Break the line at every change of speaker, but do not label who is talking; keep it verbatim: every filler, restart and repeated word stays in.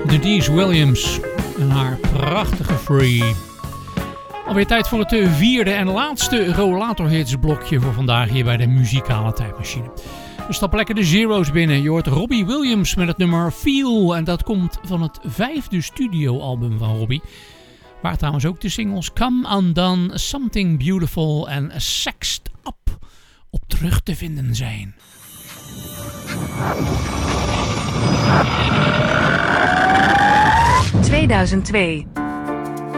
Denise Williams en haar prachtige Free. Alweer tijd voor het vierde en laatste Rollator-hits blokje voor vandaag hier bij de muzikale tijdmachine. We stappen lekker de zero's binnen. Je hoort Robbie Williams met het nummer Feel. En dat komt van het vijfde studioalbum van Robbie. Waar trouwens ook de singles Come Undone, Something Beautiful en Sexed Up op terug te vinden zijn.
tweeduizend twee